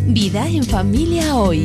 Vida en Familia Hoy.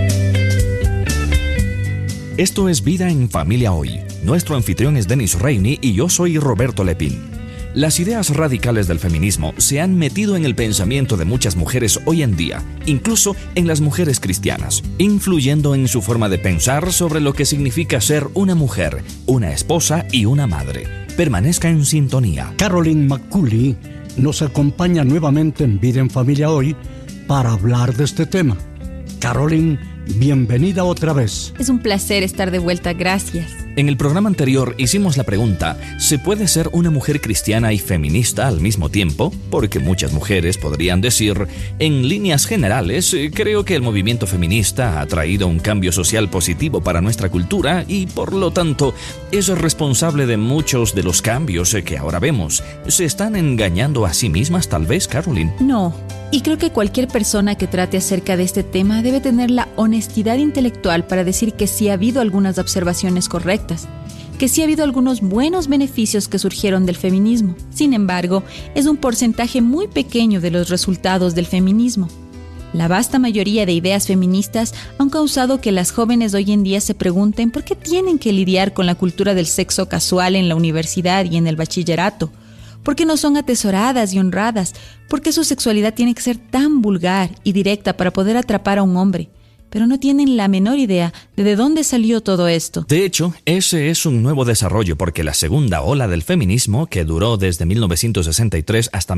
Esto es Vida en Familia Hoy. Nuestro anfitrión es Denis Reini y yo soy Roberto Lepín. Las ideas radicales del feminismo se han metido en el pensamiento de muchas mujeres hoy en día, incluso en las mujeres cristianas, influyendo en su forma de pensar sobre lo que significa ser una mujer, una esposa y una madre. Permanezca en sintonía. Carolyn McCulley nos acompaña nuevamente en Vida en Familia Hoy para hablar de este tema. Carolyn, bienvenida otra vez. Es un placer estar de vuelta, gracias. En el programa anterior hicimos la pregunta: ¿se puede ser una mujer cristiana y feminista al mismo tiempo? Porque muchas mujeres podrían decir, en líneas generales, creo que el movimiento feminista ha traído un cambio social positivo para nuestra cultura y, por lo tanto, es responsable de muchos de los cambios que ahora vemos. ¿Se están engañando a sí mismas, tal vez, Carolyn? No, y creo que cualquier persona que trate acerca de este tema debe tener la honestidad intelectual para decir que sí ha habido algunas observaciones correctas, que sí ha habido algunos buenos beneficios que surgieron del feminismo. Sin embargo, es un porcentaje muy pequeño de los resultados del feminismo. La vasta mayoría de ideas feministas han causado que las jóvenes hoy en día se pregunten por qué tienen que lidiar con la cultura del sexo casual en la universidad y en el bachillerato. ¿Por qué no son atesoradas y honradas? ¿Por qué su sexualidad tiene que ser tan vulgar y directa para poder atrapar a un hombre? Pero no tienen la menor idea de dónde salió todo esto. De hecho, ese es un nuevo desarrollo porque la segunda ola del feminismo, que duró desde 1963 hasta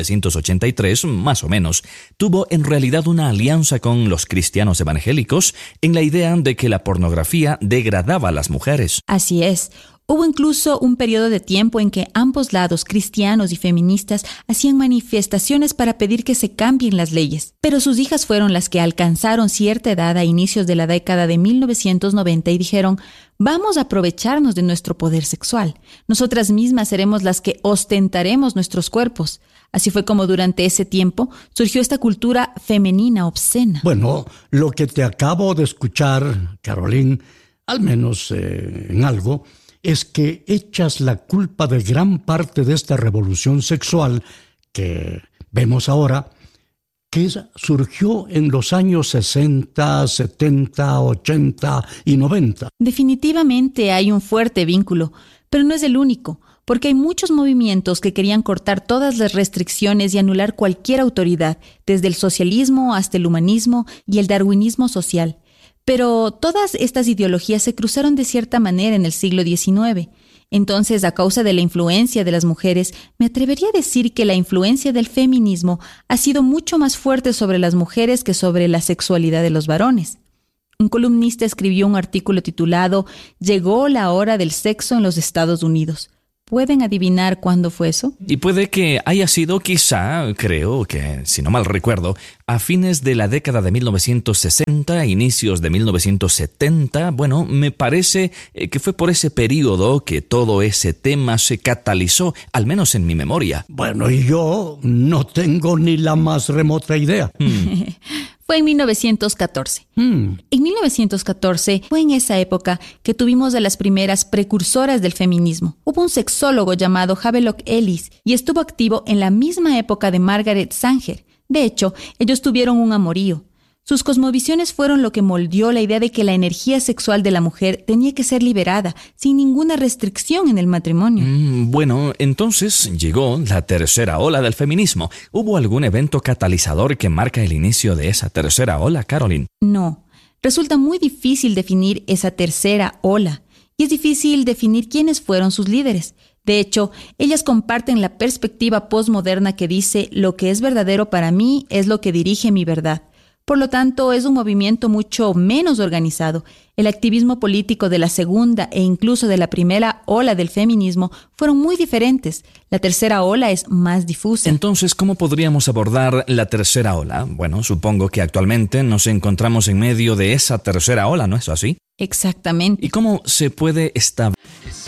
1983, más o menos, tuvo en realidad una alianza con los cristianos evangélicos en la idea de que la pornografía degradaba a las mujeres. Así es. Hubo incluso un periodo de tiempo en que ambos lados, cristianos y feministas, hacían manifestaciones para pedir que se cambien las leyes. Pero sus hijas fueron las que alcanzaron cierta edad a inicios de la década de 1990 y dijeron: vamos a aprovecharnos de nuestro poder sexual. Nosotras mismas seremos las que ostentaremos nuestros cuerpos. Así fue como durante ese tiempo surgió esta cultura femenina obscena. Bueno, lo que te acabo de escuchar, Carolyn, al menos en algo, es que echas la culpa de gran parte de esta revolución sexual que vemos ahora, que surgió en los años 60, 70, 80 y 90. Definitivamente hay un fuerte vínculo, pero no es el único, porque hay muchos movimientos que querían cortar todas las restricciones y anular cualquier autoridad, desde el socialismo hasta el humanismo y el darwinismo social. Pero todas estas ideologías se cruzaron de cierta manera en el siglo XIX. Entonces, a causa de la influencia de las mujeres, me atrevería a decir que la influencia del feminismo ha sido mucho más fuerte sobre las mujeres que sobre la sexualidad de los varones. Un columnista escribió un artículo titulado «Llegó la hora del sexo en los Estados Unidos». ¿Pueden adivinar cuándo fue eso? Y puede que haya sido quizá, creo que, si no mal recuerdo, a fines de la década de 1960, inicios de 1970. Bueno, me parece que fue por ese periodo que todo ese tema se catalizó, al menos en mi memoria. Bueno, y yo no tengo ni la más remota idea. Fue en 1914. En 1914 fue en esa época que tuvimos a las primeras precursoras del feminismo. Hubo un sexólogo llamado Havelock Ellis y estuvo activo en la misma época de Margaret Sanger. De hecho, ellos tuvieron un amorío. Sus cosmovisiones fueron lo que moldeó la idea de que la energía sexual de la mujer tenía que ser liberada, sin ninguna restricción en el matrimonio. Bueno, entonces llegó la tercera ola del feminismo. ¿Hubo algún evento catalizador que marca el inicio de esa tercera ola, Carolyn? No. Resulta muy difícil definir esa tercera ola. Y es difícil definir quiénes fueron sus líderes. De hecho, ellas comparten la perspectiva posmoderna que dice: lo que es verdadero para mí es lo que dirige mi verdad. Por lo tanto, es un movimiento mucho menos organizado. El activismo político de la segunda e incluso de la primera ola del feminismo fueron muy diferentes. La tercera ola es más difusa. Entonces, ¿cómo podríamos abordar la tercera ola? Bueno, supongo que actualmente nos encontramos en medio de esa tercera ola, ¿no es así? Exactamente. ¿Y cómo se puede establecer